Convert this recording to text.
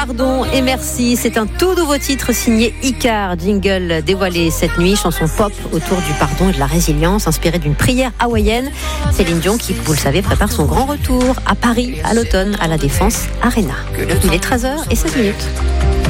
Pardon et merci, c'est un tout nouveau titre signé Icar, jingle dévoilé cette nuit, chanson pop autour du pardon et de la résilience, inspirée d'une prière hawaïenne. Céline Dion qui, vous le savez, prépare son grand retour à Paris à l'automne à la Défense Arena. Il est 13h16.